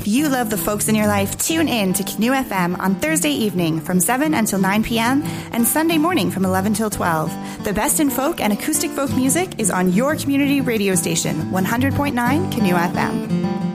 If you love the folks in your life, tune in to Canoe FM on Thursday evening from 7 until 9 p.m. and Sunday morning from 11 till 12. The best in folk and acoustic folk music is on your community radio station, 100.9 Canoe FM.